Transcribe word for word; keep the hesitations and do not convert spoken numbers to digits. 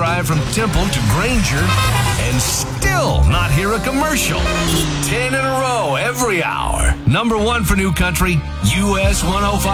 drive from Temple to Granger and still not hear a commercial. Ten in a row every hour. Number one for New Country, U S one oh five.